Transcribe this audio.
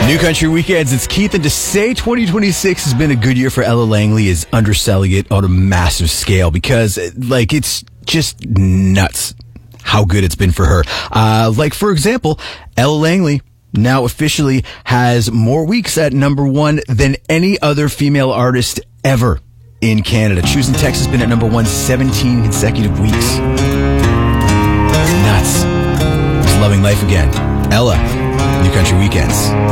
New Country Weekends, it's Keith, and to say 2026 has been a good year for Ella Langley is underselling it on a massive scale because, it's just nuts how good it's been for her. For example, Ella Langley now officially has more weeks at number one than any other female artist ever in Canada. Choosing Texas has been at number one 17 consecutive weeks. Nuts. Just loving life again. Ella, New Country Weekends.